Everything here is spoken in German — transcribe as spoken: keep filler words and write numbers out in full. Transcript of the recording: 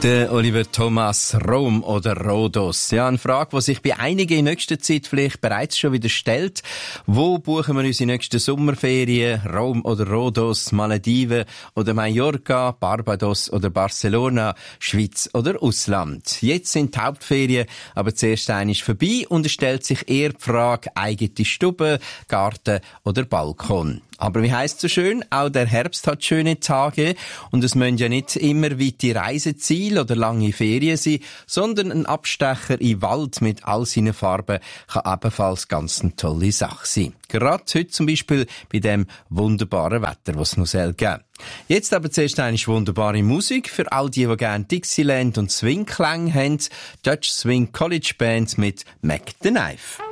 Der Oliver Thomas, Rom oder Rhodos? Ja, eine Frage, die sich bei einigen in nächster Zeit vielleicht bereits schon wieder stellt. Wo buchen wir unsere nächsten Sommerferien? Rom oder Rhodos, Malediven oder Mallorca, Barbados oder Barcelona, Schweiz oder Ausland? Jetzt sind die Hauptferien aber zuerst einmal vorbei und es stellt sich eher die Frage, eigene Stube, Garten oder Balkon. Aber wie heisst es so schön? Auch der Herbst hat schöne Tage und es müssen ja nicht immer weite Reiseziele oder lange Ferien sein, sondern ein Abstecher in den Wald mit all seinen Farben kann ebenfalls ganz eine tolle Sache sein. Gerade heute zum Beispiel bei dem wunderbaren Wetter, was es noch soll geben. Jetzt aber zuerst eine wunderbare Musik für all die, die gerne Dixieland und Swing-Klang haben. Dutch Swing College Band mit Mac the Knife.